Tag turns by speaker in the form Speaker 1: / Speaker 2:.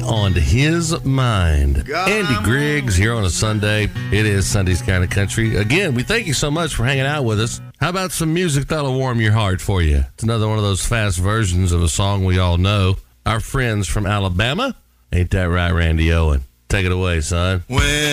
Speaker 1: on his mind. Andy Griggs here on a Sunday. It is Sunday's Kind of Country. Again, we thank you so much for hanging out with us. How about some music that'll warm your heart for you? It's another one of those fast versions of a song we all know. Our friends from Alabama. Ain't that right, Randy Owen? Take it away, son.
Speaker 2: When